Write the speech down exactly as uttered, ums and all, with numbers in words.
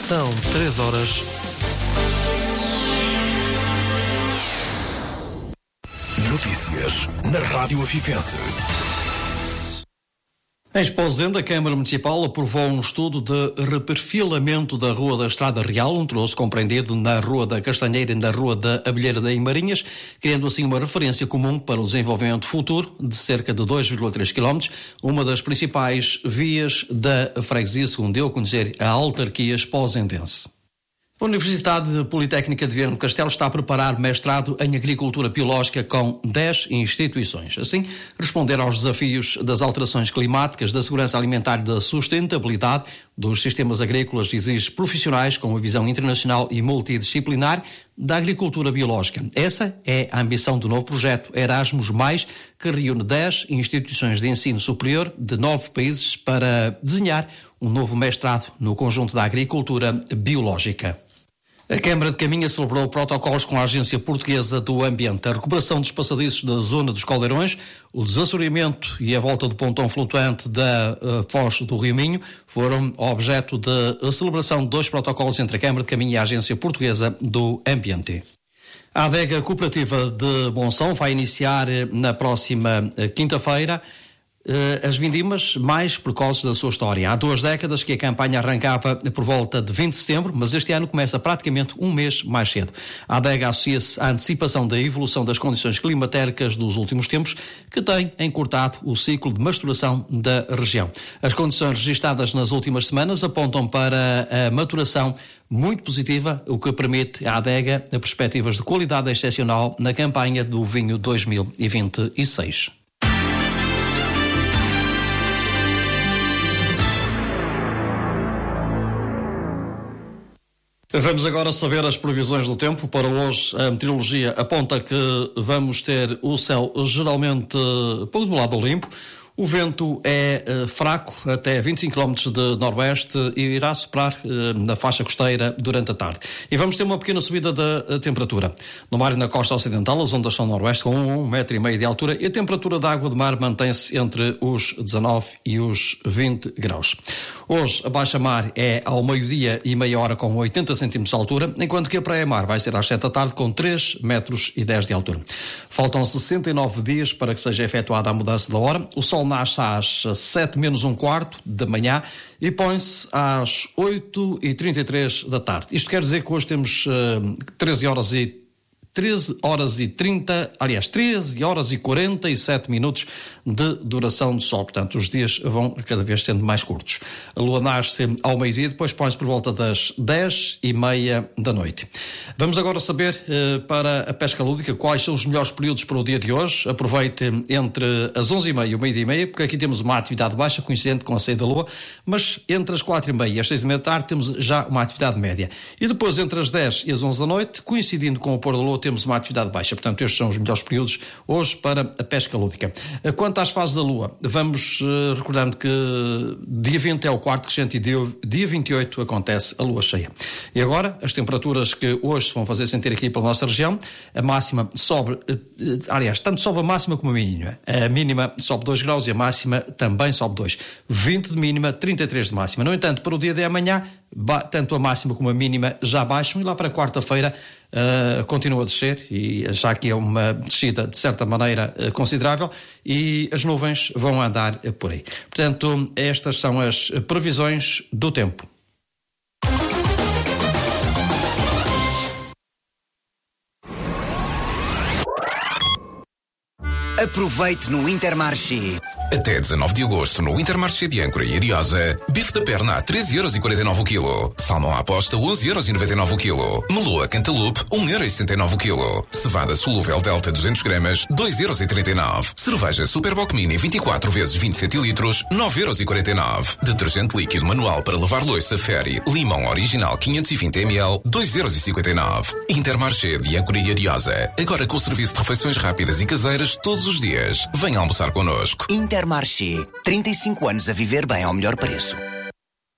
São três horas. Notícias na Rádio Afifense. Em Esposende, a Câmara Municipal aprovou um estudo de reperfilamento da Rua da Estrada Real, um troço compreendido na Rua da Castanheira e na Rua da Abelheira da Marinhas, criando assim uma referência comum para o desenvolvimento futuro de cerca de dois vírgula três quilómetros, uma das principais vias da freguesia, segundo deu a conhecer a autarquia esposendense. A Universidade Politécnica de Viana do Castelo está a preparar mestrado em Agricultura Biológica com dez instituições. Assim, responder aos desafios das alterações climáticas, da segurança alimentar e da sustentabilidade dos sistemas agrícolas exige profissionais com uma visão internacional e multidisciplinar da agricultura biológica. Essa é a ambição do novo projeto Erasmus+, que reúne dez instituições de ensino superior de nove países para desenhar um novo mestrado no conjunto da agricultura biológica. A Câmara de Caminha celebrou protocolos com a Agência Portuguesa do Ambiente. A recuperação dos passadiços da zona dos Caldeirões, o desassoreamento e a volta do pontão flutuante da uh, Foz do Rio Minho foram objeto de celebração de dois protocolos entre a Câmara de Caminha e a Agência Portuguesa do Ambiente. A adega cooperativa de Monção vai iniciar na próxima quinta-feira as vindimas mais precoces da sua história. Há duas décadas que a campanha arrancava por volta de vinte de setembro, mas este ano começa praticamente um mês mais cedo. A adega associa-se à antecipação da evolução das condições climatéricas dos últimos tempos, que tem encurtado o ciclo de maturação da região. As condições registadas nas últimas semanas apontam para a maturação muito positiva, o que permite à adega perspectivas de qualidade excepcional na campanha do vinho dois mil e vinte e seis. Vamos agora saber as previsões do tempo para hoje. A meteorologia aponta que vamos ter o céu geralmente pouco nublado limpo. O vento é uh, fraco, até vinte e cinco quilómetros de noroeste, e irá soprar uh, na faixa costeira durante a tarde. E vamos ter uma pequena subida da uh, temperatura. No mar e na costa ocidental, as ondas são noroeste com um metro e meio de altura, e a temperatura da água de mar mantém-se entre os dezanove e os vinte graus. Hoje, a baixa-mar é ao meio-dia e meia hora com oitenta centímetros de altura, enquanto que a praia-mar vai ser às sete da tarde com três metros e dez de altura. Faltam sessenta e nove dias para que seja efetuada a mudança da hora. O sol nasce às sete menos um quarto da manhã e põe-se às oito e trinta e três da tarde. Isto quer dizer que hoje temos uh, treze horas e treze horas e trinta, aliás, treze horas e quarenta e sete minutos de duração de sol. Portanto, os dias vão cada vez sendo mais curtos. A lua nasce ao meio-dia, depois põe-se por volta das dez e meia da noite. Vamos agora saber, eh, para a pesca lúdica, quais são os melhores períodos para o dia de hoje. Aproveite entre as onze e meia e o meio-dia e meia, porque aqui temos uma atividade baixa, coincidente com a saída da lua, mas entre as quatro e meia e as seis e meia da tarde temos já uma atividade média. E depois, entre as dez e as onze da noite, coincidindo com o pôr da lua, temos uma atividade baixa. Portanto, estes são os melhores períodos hoje para a pesca lúdica. Quanto às fases da lua, vamos uh, recordando que dia vinte é o quarto crescente e dia, dia vinte e oito acontece a lua cheia. E agora, as temperaturas que hoje se vão fazer sentir aqui pela nossa região, a máxima sobe, uh, aliás, tanto sobe a máxima como a mínima. A mínima sobe dois graus e a máxima também sobe dois. vinte de mínima, trinta e três de máxima. No entanto, para o dia de amanhã, tanto a máxima como a mínima já baixam, e lá para quarta-feira uh, continua a descer, e já que é uma descida de certa maneira uh, considerável, e as nuvens vão andar uh, por aí. Portanto, estas são as previsões do tempo. Aproveite no Intermarché. Até dezanove de agosto, no Intermarché de Âncora e Ariosa, bife da perna a treze euros e quarenta e nove o quilo. Salmão à aposta, onze euros e noventa e nove o quilo. Meloa Cantaloupe, um euro e sessenta e nove o quilo. Cevada solúvel Delta duzentos gramas, dois euros e trinta e nove. Cerveja Superboc Mini vinte e quatro vezes vinte centilitros, nove euros e quarenta e nove. Detergente líquido manual para lavar louça Fairy, limão original quinhentos e vinte mililitros, dois euros e cinquenta e nove. Intermarché de Âncora e Ariosa, agora com o serviço de refeições rápidas e caseiras todos os dias. Venha almoçar connosco. Intermarché, trinta e cinco anos a viver bem ao melhor preço.